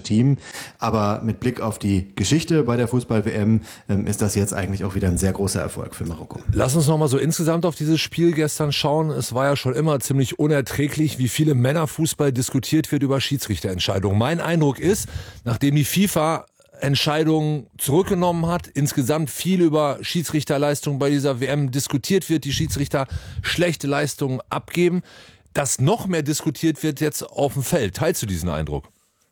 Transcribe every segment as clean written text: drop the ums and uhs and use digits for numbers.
Team. Aber mit Blick auf die Geschichte bei der Fußball-WM ist das jetzt eigentlich auch wieder ein sehr großer Erfolg für Marokko. Lass uns nochmal so insgesamt auf dieses Spiel gestern schauen. Es war ja schon immer ziemlich unerträglich, wie viel im Männerfußball diskutiert wird über Schiedsrichterentscheidungen. Mein Eindruck ist, nachdem die FIFA Entscheidungen zurückgenommen hat, insgesamt viel über Schiedsrichterleistungen bei dieser WM diskutiert wird, die Schiedsrichter schlechte Leistungen abgeben, dass noch mehr diskutiert wird jetzt auf dem Feld. Teilst du diesen Eindruck?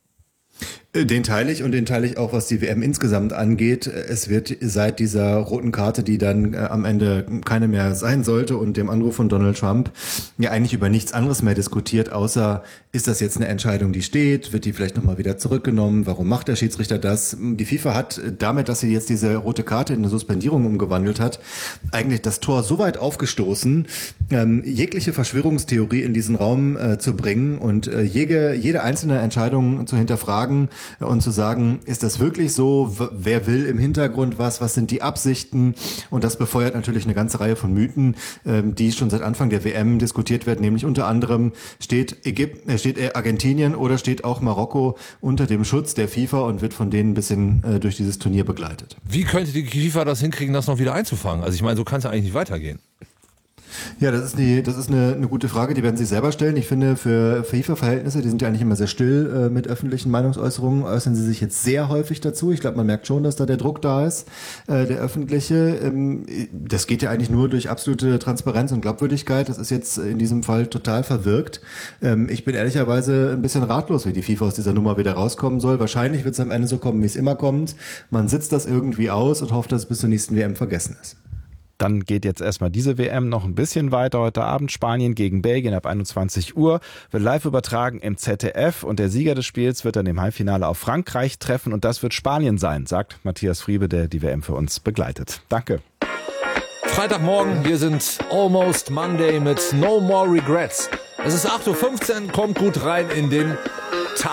Den teile ich und den teile ich auch, was die WM insgesamt angeht. Es wird seit dieser roten Karte, die dann am Ende keine mehr sein sollte und dem Anruf von Donald Trump ja eigentlich über nichts anderes mehr diskutiert, außer ist das jetzt eine Entscheidung, die steht, wird die vielleicht nochmal wieder zurückgenommen, warum macht der Schiedsrichter das? Die FIFA hat damit, dass sie jetzt diese rote Karte in eine Suspendierung umgewandelt hat, eigentlich das Tor so weit aufgestoßen, jegliche Verschwörungstheorie in diesen Raum zu bringen und jede einzelne Entscheidung zu hinterfragen und zu sagen, ist das wirklich so? Wer will im Hintergrund was? Was sind die Absichten? Und das befeuert natürlich eine ganze Reihe von Mythen, die schon seit Anfang der WM diskutiert werden, nämlich unter anderem steht Argentinien oder steht auch Marokko unter dem Schutz der FIFA und wird von denen ein bisschen durch dieses Turnier begleitet. Wie könnte die FIFA das hinkriegen, das noch wieder einzufangen? Also ich meine, so kann es ja eigentlich nicht weitergehen. Ja, das ist eine gute Frage, die werden Sie selber stellen. Ich finde, für FIFA-Verhältnisse, die sind ja eigentlich immer sehr still mit öffentlichen Meinungsäußerungen, äußern sie sich jetzt sehr häufig dazu. Ich glaube, man merkt schon, dass da der Druck da ist, der öffentliche. Das geht ja eigentlich nur durch absolute Transparenz und Glaubwürdigkeit. Das ist jetzt in diesem Fall total verwirkt. Ich bin ehrlicherweise ein bisschen ratlos, wie die FIFA aus dieser Nummer wieder rauskommen soll. Wahrscheinlich wird es am Ende so kommen, wie es immer kommt. Man sitzt das irgendwie aus und hofft, dass es bis zur nächsten WM vergessen ist. Dann geht jetzt erstmal diese WM noch ein bisschen weiter. Heute Abend Spanien gegen Belgien ab 21 Uhr. Wird live übertragen im ZDF. Und der Sieger des Spiels wird dann im Halbfinale auf Frankreich treffen. Und das wird Spanien sein, sagt Matthias Friebe, der die WM für uns begleitet. Danke. Freitagmorgen, wir sind Almost Monday mit No More Regrets. Es ist 8:15 Uhr, kommt gut rein in den